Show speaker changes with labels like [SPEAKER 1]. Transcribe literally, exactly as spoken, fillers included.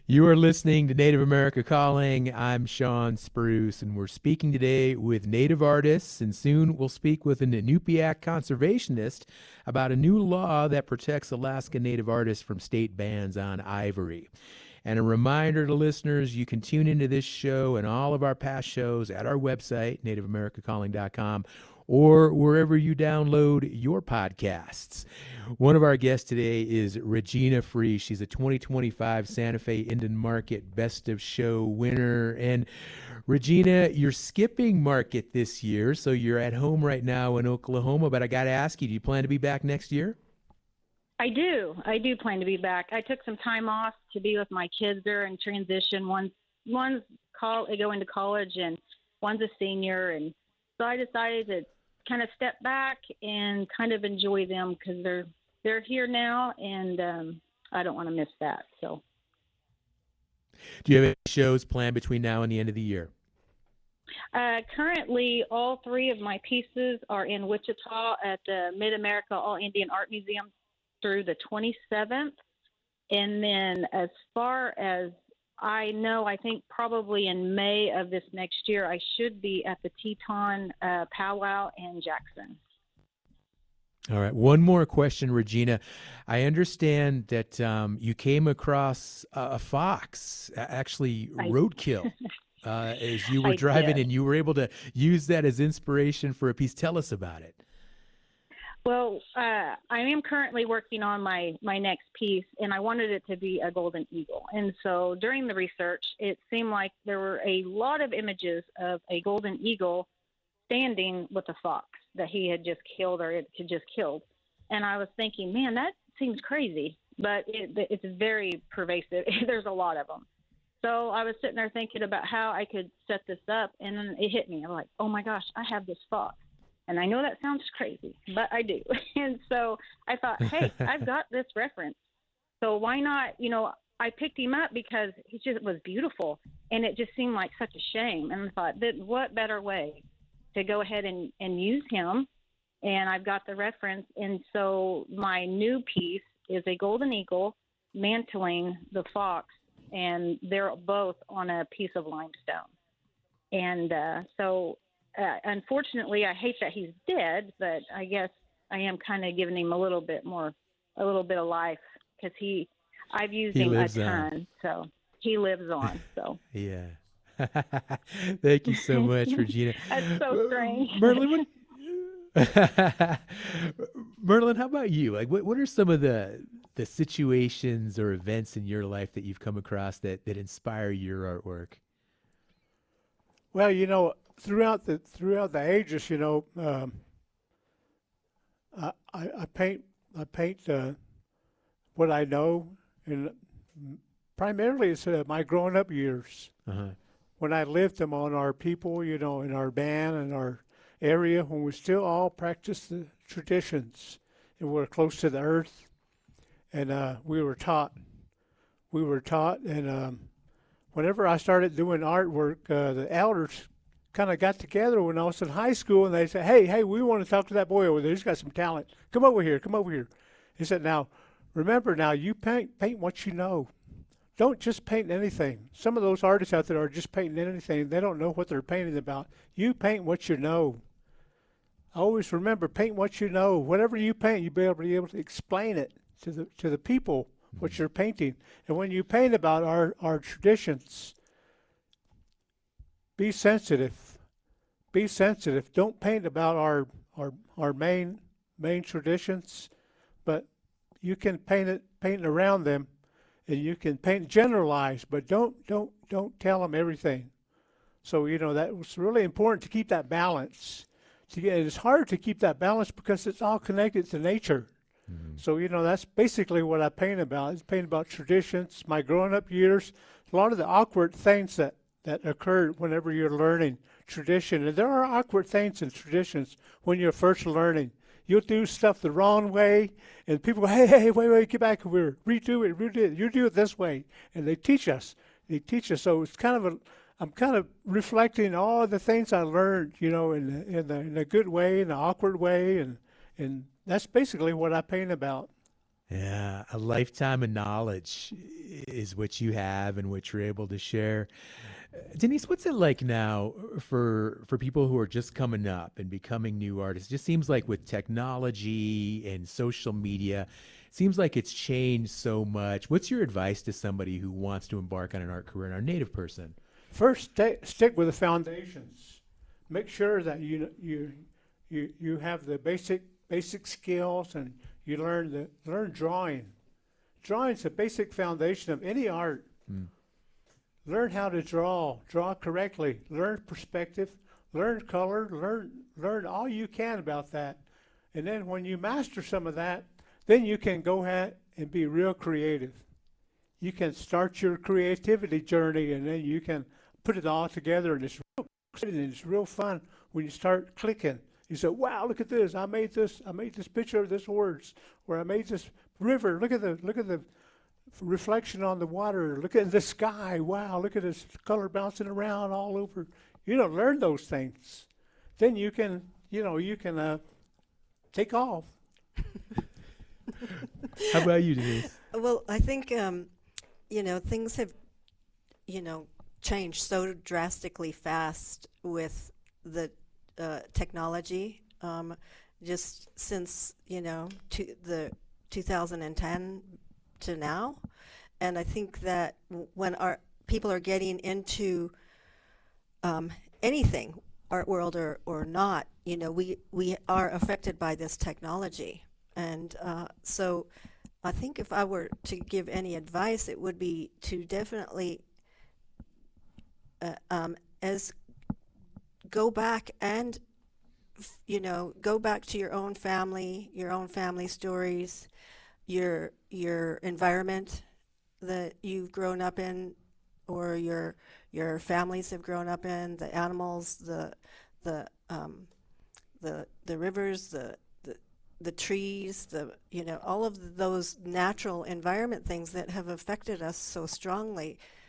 [SPEAKER 1] You are listening to Native America Calling. I'm Sean Spruce, and we're speaking today with Native artists, and soon we'll speak with an Inupiaq conservationist about a new law that protects Alaska Native artists from state bans on ivory. And a reminder to listeners, you can tune into this show and all of our past shows at our website, native america calling dot com, or wherever you download your podcasts. One of our guests today is Regina Free. She's a twenty twenty-five Santa Fe Indian Market Best of Show winner. And Regina, you're skipping market this year, so you're at home right now in Oklahoma, but I got to ask you, do you plan to be back next year?
[SPEAKER 2] I do. I do plan to be back. I took some time off to be with my kids. They're in transition. One's, one's call, going to college, and one's a senior. And so I decided to kind of step back and kind of enjoy them because they're they're here now, and um, I don't want to miss that. So,
[SPEAKER 1] do you have any shows planned between now and the end of the year?
[SPEAKER 2] Uh, currently, all three of my pieces are in Wichita at the Mid-America All Indian Art Museum through the twenty-seventh. And then as far as I know, I think probably in May of this next year, I should be at the Teton uh, Powwow in Jackson.
[SPEAKER 1] All right. One more question, Regina. I understand that um, you came across a, a fox, actually roadkill, uh, as you were
[SPEAKER 2] I
[SPEAKER 1] driving,
[SPEAKER 2] did.
[SPEAKER 1] and you were able to use that as inspiration for a piece. Tell us about it.
[SPEAKER 2] Well, uh, I am currently working on my, my next piece, and I wanted it to be a golden eagle. And so during the research, it seemed like there were a lot of images of a golden eagle standing with a fox that he had just killed or it had just killed. And I was thinking, man, that seems crazy, but it, it's very pervasive. There's a lot of them. So I was sitting there thinking about how I could set this up, and then it hit me. I'm like, oh, my gosh, I have this fox. And I know that sounds crazy, but I do. And so I thought, hey, I've got this reference. So why not, you know, I picked him up because he just was beautiful, and it just seemed like such a shame. And I thought, that what better way to go ahead and, and use him? And I've got the reference. And so my new piece is a golden eagle mantling the fox, and they're both on a piece of limestone. And uh, so Uh, unfortunately, I hate that he's dead, but I guess I am kind of giving him a little bit more, a little bit of life because he, I've used
[SPEAKER 1] He
[SPEAKER 2] him a
[SPEAKER 1] lives
[SPEAKER 2] ton,
[SPEAKER 1] on.
[SPEAKER 2] so he lives on. So
[SPEAKER 1] Yeah. Thank you so much, Regina.
[SPEAKER 2] That's so strange.
[SPEAKER 1] Merlin, what, Merlin, how about you? Like, what, what are some of the the situations or events in your life that you've come across that that inspire your artwork?
[SPEAKER 3] Well, you know, throughout the throughout the ages, you know, um, I, I I paint I paint uh, what I know, and primarily it's uh, my growing up years
[SPEAKER 1] Uh-huh.
[SPEAKER 3] when I lived among our people, you know, in our band and our area, when we still all practiced the traditions, and we were close to the earth, and uh, we were taught, we were taught, and um, whenever I started doing artwork, uh, the elders kind of got together when I was in high school, and they said, hey, hey, we want to talk to that boy over there. He's got some talent. Come over here. Come over here. He said, now, remember, now, you paint paint what you know. Don't just paint anything. Some of those artists out there are just painting anything. They don't know what they're painting about. You paint what you know. Always remember, paint what you know. Whatever you paint, you'll be able to, be able to explain it to the to the people what you're painting. And when you paint about our, our traditions, be sensitive. Be sensitive. Don't paint about our our our main main traditions, but you can paint it paint around them, and you can paint generalize, but don't don't don't tell them everything. So you know that was really important to keep that balance. To get, it's hard to keep that balance because it's all connected to nature. Mm-hmm. So you know that's basically what I paint about. I paint about traditions, my growing up years, a lot of the awkward things that that occurred whenever you're learning tradition. And there are awkward things in traditions when you're first learning. You'll do stuff the wrong way, and people go, hey, hey, wait, wait, get back over here. Redo it, redo it. You do it this way. And they teach us. They teach us. So it's kind of a, I'm kind of reflecting all the things I learned, you know, in the, in, the, in a good way, in an awkward way. And, and that's basically what I paint about.
[SPEAKER 1] Yeah, a lifetime of knowledge is what you have and what you're able to share. Uh, Denise, what's it like now for for people who are just coming up and becoming new artists? It just seems like with technology and social media, it seems like it's changed so much. What's your advice to somebody who wants to embark on an art career, an art native person?
[SPEAKER 3] First, sta stick with the foundations. Make sure that you you you you have the basic basic skills, and you learn the learn drawing. Drawing's a basic foundation of any art.
[SPEAKER 1] Mm.
[SPEAKER 3] Learn how to draw, draw correctly, learn perspective, learn color, learn learn all you can about that. And then when you master some of that, then you can go ahead and be real creative. You can start your creativity journey, and then you can put it all together, and it's real exciting and it's real fun when you start clicking. You say, wow, look at this. I made this I made this picture of this words, or I made this river. Look at the look at the reflection on the water. Look at the sky. Wow, look at this color bouncing around all over. You know, learn those things. Then you can, you know, you can uh, take off.
[SPEAKER 1] How about you, Denise?
[SPEAKER 4] Well, I think, um, you know, things have, you know, changed so drastically fast with the uh, technology. Um, just since, you know, to the two thousand ten to now. And I think that w- when our people are getting into um, anything, art world or, or not, you know, we, we are affected by this technology. And uh, so I think if I were to give any advice, it would be to definitely uh, um, as go back and, f- you know, go back to your own family, your own family stories, your your environment that you've grown up in, or your your families have grown up in, the animals, the the um, the the rivers, the the the trees, the you know all of those natural environment things that have affected us so strongly.